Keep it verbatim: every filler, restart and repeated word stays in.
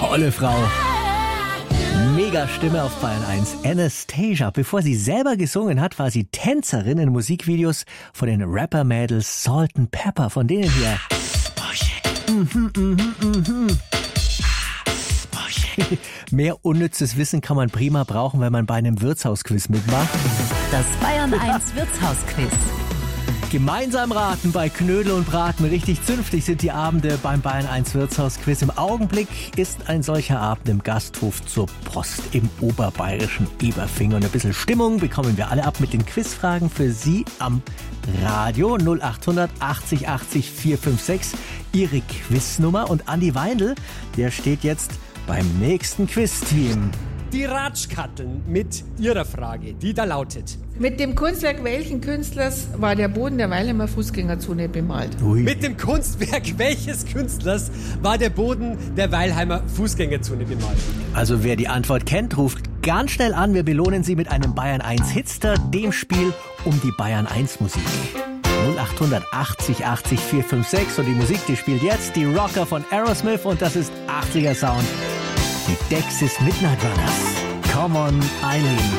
Tolle Frau. Mega Stimme auf Bayern eins. Anastasia. Bevor sie selber gesungen hat, war sie Tänzerin in Musikvideos von den Rapper-Mädels Salt and Pepper. Von denen hier. Mhm, mhm, mhm. Mehr unnützes Wissen kann man prima brauchen, wenn man bei einem Wirtshausquiz mitmacht. Das Bayern eins Wirtshausquiz. Gemeinsam raten bei Knödel und Braten. Richtig zünftig sind die Abende beim Bayern eins Wirtshausquiz. Im Augenblick ist ein solcher Abend im Gasthof zur Post im oberbayerischen Eberfing. Und ein bisschen Stimmung bekommen wir alle ab mit den Quizfragen für Sie am Radio null acht hundert achtzig achtzig vier fünf sechs. Ihre Quiznummer. Und Andi Weindl, der steht jetzt beim nächsten Quiz-Team. Die Ratschkatteln mit ihrer Frage, die da lautet. Mit dem Kunstwerk welchen Künstlers war der Boden der Weilheimer Fußgängerzone bemalt? Ui. Mit dem Kunstwerk welches Künstlers war der Boden der Weilheimer Fußgängerzone bemalt? Also wer die Antwort kennt, ruft ganz schnell an. Wir belohnen Sie mit einem Bayern eins Hitster, dem Spiel um die Bayern eins Musik. null acht hundert achtzig achtzig vier fünf sechs und die Musik, die spielt jetzt die Rocker von Aerosmith und das ist achtziger Sound. Die Dexys Midnight Runners. Come on, Eileen.